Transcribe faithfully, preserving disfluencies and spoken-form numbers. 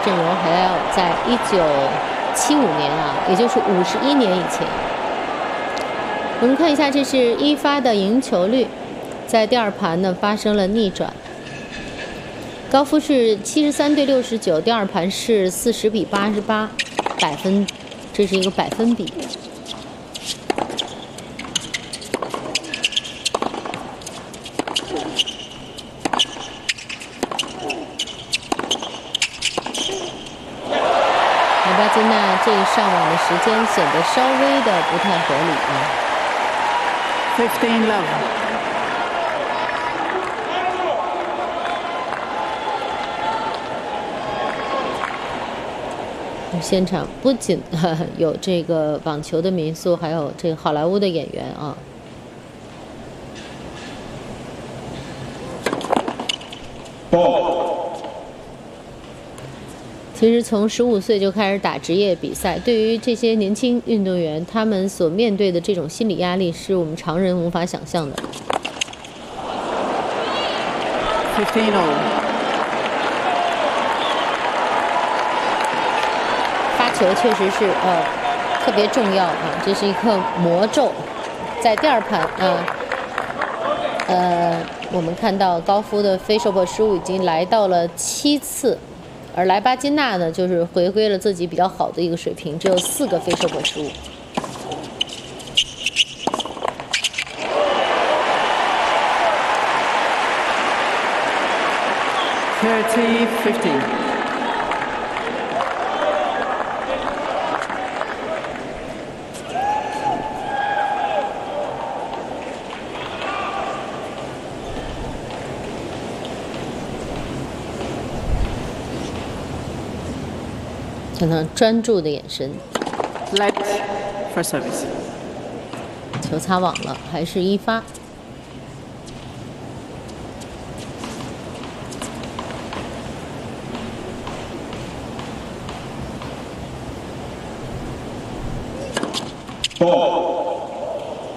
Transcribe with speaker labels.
Speaker 1: 阵容还要在一九七五年啊，也就是五十一年以前。我们看一下，这是一发的赢球率，在第二盘呢发生了逆转。高夫是七十三对六十九，第二盘是四十比八十八，百分，这是一个百分比。莱巴金娜这一上网的时间显得稍微的不太合理啊。
Speaker 2: fifteen love。
Speaker 1: 现场不仅有这个网球的民宿，还有这个好莱坞的演员啊。其实从十五岁就开始打职业比赛，对于这些年轻运动员，他们所面对的这种心理压力，是我们常人无法想象的。
Speaker 2: fifteen all。
Speaker 1: 发球确实是呃特别重要啊，这是一颗魔咒。在第二盘啊，呃，我们看到高夫的飞手波失误已经来到了七次。而莱巴金娜呢，就是回归了自己比较好的一个水平，只有四个飞手波失误。
Speaker 2: thirty fifteen。
Speaker 1: 看他专注的眼神。
Speaker 2: Let for service。
Speaker 1: 球擦网了，还是一发。
Speaker 3: ball。